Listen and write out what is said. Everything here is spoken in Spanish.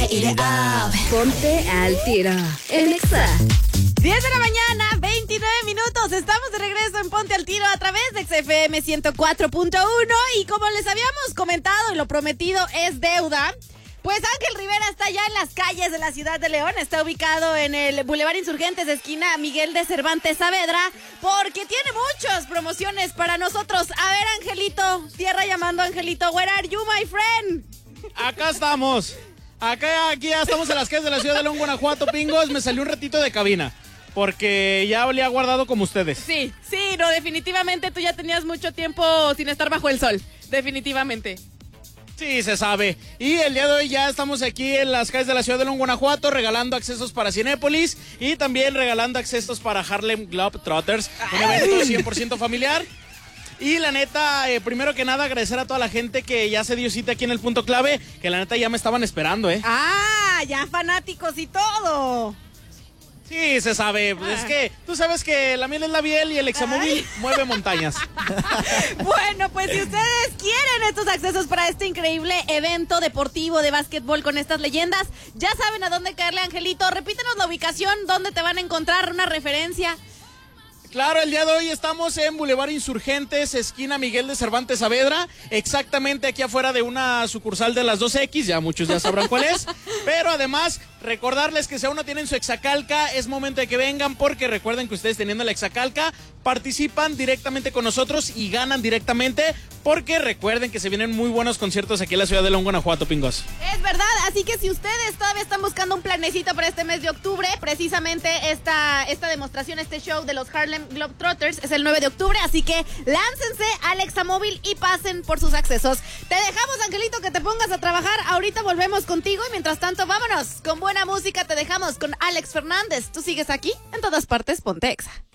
it up. Ponte al tiro. En Exa. 10 de la mañana, 29 minutos. Estamos de regreso en Ponte al Tiro a través de XFM 104.1. Y como les habíamos comentado y lo prometido es deuda, pues Ángel Rivera está ya en las calles de la ciudad de León. Está ubicado en el Boulevard Insurgentes, esquina Miguel de Cervantes Saavedra, porque tiene muchas promociones para nosotros. A ver, Angelito, tierra llamando, Angelito. Where are you, my friend? Acá estamos. Aquí ya estamos en las calles de la ciudad de León, Guanajuato, Pingos. Me salió un ratito de cabina, porque ya olía guardado como ustedes. Sí, no, definitivamente tú ya tenías mucho tiempo sin estar bajo el sol. Definitivamente. Sí, se sabe. Y el día de hoy ya estamos aquí en las calles de la ciudad de León, Guanajuato, regalando accesos para Cinépolis y también regalando accesos para Harlem Globetrotters, un evento 100% familiar. Y la neta, primero que nada, agradecer a toda la gente que ya se dio cita aquí en el punto clave, que la neta ya me estaban esperando, Ah, ya fanáticos y todo. Sí, se sabe. Es que tú sabes que la miel es la miel y el Examóvil mueve montañas. Bueno, pues si ustedes quieren estos accesos para este increíble evento deportivo de básquetbol con estas leyendas, ya saben a dónde caerle, Angelito. Repítenos la ubicación, dónde te van a encontrar, una referencia. Claro, el día de hoy estamos en Boulevard Insurgentes, esquina Miguel de Cervantes Saavedra, exactamente aquí afuera de una sucursal de las 2X, ya muchos ya sabrán cuál es, pero además recordarles que si aún no tienen su Exacalca, es momento de que vengan, porque recuerden que ustedes teniendo la Exacalca participan directamente con nosotros y ganan directamente, porque recuerden que se vienen muy buenos conciertos aquí en la ciudad de León, Guanajuato, Pingos. Es verdad, así que si ustedes todavía están buscando un planecito para este mes de octubre, precisamente esta demostración, este show de los Harlem Globetrotters es el 9 de octubre, así que láncense al Examóvil y pasen por sus accesos. Te dejamos, Angelito, que te pongas a trabajar, ahorita volvemos contigo y mientras tanto vámonos con buena música, te dejamos con Alex Fernández. Tú sigues aquí, en todas partes, ponte Exa.